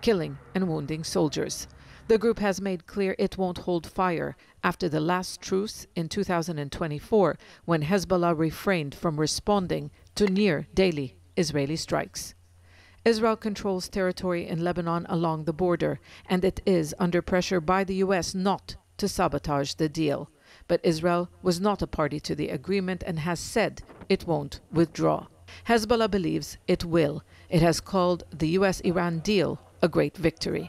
killing and wounding soldiers. The group has made clear it won't hold fire after the last truce in 2024, when Hezbollah refrained from responding to near daily Israeli strikes. Israel controls territory in Lebanon along the border, and it is under pressure by the U.S. not to sabotage the deal. But Israel was not a party to the agreement and has said it won't withdraw. Hezbollah believes it will. It has called the U.S.-Iran deal a great victory.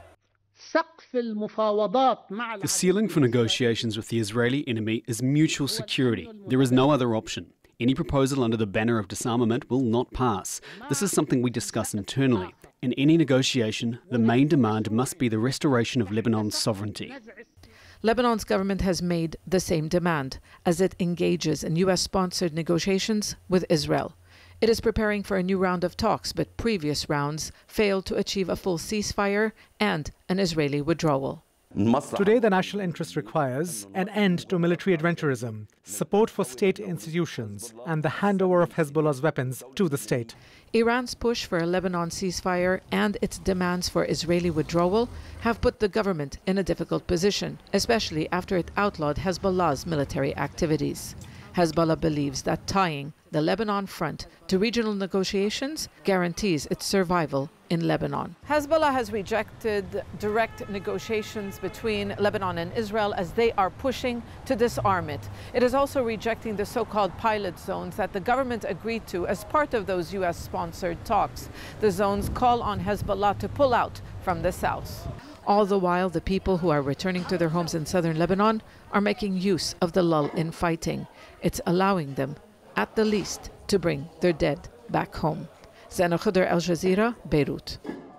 The ceiling for negotiations with the Israeli enemy is mutual security. There is no other option. Any proposal under the banner of disarmament will not pass. This is something we discuss internally. In any negotiation, the main demand must be the restoration of Lebanon's sovereignty. Lebanon's government has made the same demand as it engages in U.S.-sponsored negotiations with Israel. It is preparing for a new round of talks, but previous rounds failed to achieve a full ceasefire and an Israeli withdrawal. Today, the national interest requires an end to military adventurism, support for state institutions, and the handover of Hezbollah's weapons to the state. Iran's push for a Lebanon ceasefire and its demands for Israeli withdrawal have put the government in a difficult position, especially after it outlawed Hezbollah's military activities. Hezbollah believes that tying the Lebanon front to regional negotiations guarantees its survival in Lebanon. Hezbollah has rejected direct negotiations between Lebanon and Israel as they are pushing to disarm it. It is also rejecting the so-called pilot zones that the government agreed to as part of those U.S.-sponsored talks. The zones call on Hezbollah to pull out from the south. All the while, the people who are returning to their homes in southern Lebanon are making use of the lull in fighting. It's allowing them, at the least, to bring their dead back home. Zana Khudr, Al Jazeera, Beirut.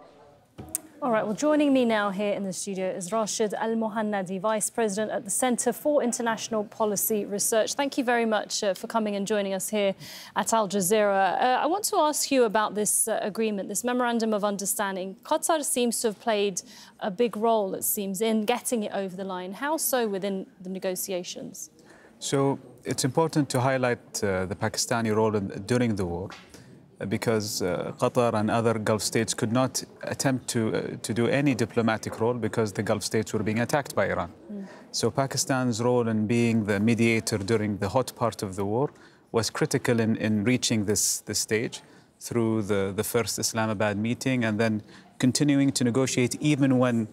All right, well, joining me now here in the studio is Rashid Al-Mohannadi, Vice President at the Centre for International Policy Research. Thank you very much for coming and joining us here at Al Jazeera. I want to ask you about this agreement, this Memorandum of Understanding. Qatar seems to have played a big role, it seems, in getting it over the line. How so within the negotiations? So it's important to highlight the Pakistani role during the war, because Qatar and other Gulf states could not attempt to do any diplomatic role because the Gulf states were being attacked by Iran. So Pakistan's role in being the mediator during the hot part of the war was critical in reaching this stage through the first Islamabad meeting, and then continuing to negotiate even when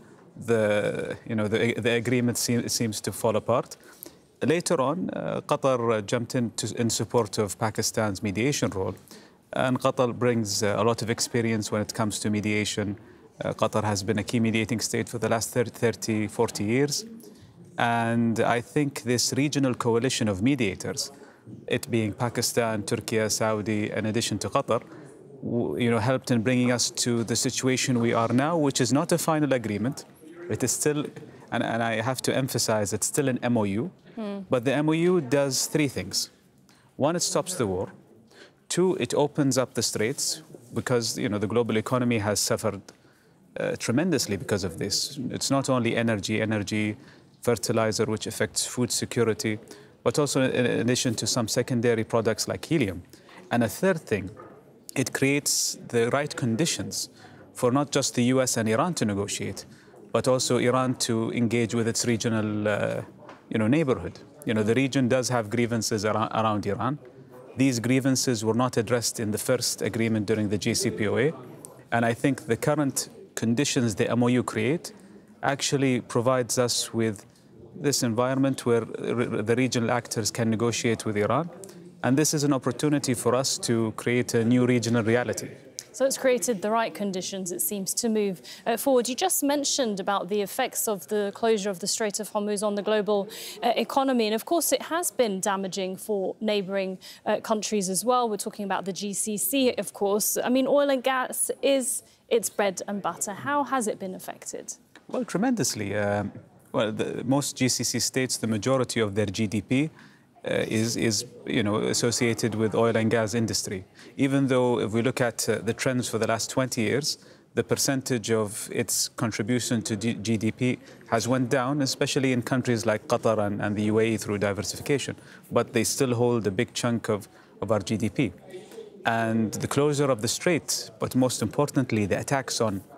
the agreement seems to fall apart. Later on, Qatar jumped in support of Pakistan's mediation role. And Qatar brings a lot of experience when it comes to mediation. Qatar has been a key mediating state for the last 30, 40 years. And I think this regional coalition of mediators, it being Pakistan, Turkey, Saudi, in addition to Qatar, helped in bringing us to the situation we are now, which is not a final agreement. It is still, and I have to emphasize, it's still an MOU. But the MOU does three things. One, it stops the war. Two, it opens up the straits, because the global economy has suffered tremendously because of this. It's not only energy, fertilizer, which affects food security, but also in addition to some secondary products like helium. And a third thing, it creates the right conditions for not just the US and Iran to negotiate, but also Iran to engage with its regional neighborhood. The region does have grievances around Iran. These grievances were not addressed in the first agreement during the JCPOA. And I think the current conditions the MOU create actually provides us with this environment where the regional actors can negotiate with Iran. And this is an opportunity for us to create a new regional reality. So it's created the right conditions, it seems, to move forward. You just mentioned about the effects of the closure of the Strait of Hormuz on the global economy. And of course, it has been damaging for neighbouring countries as well. We're talking about the GCC, of course. I mean, oil and gas is its bread and butter. How has it been affected? Well, tremendously. Most GCC states, the majority of their GDP is associated with oil and gas industry. Even though if we look at the trends for the last 20 years, the percentage of its contribution to GDP has went down, especially in countries like Qatar and the UAE through diversification. But they still hold a big chunk of our GDP. And the closure of the strait, but most importantly, the attacks on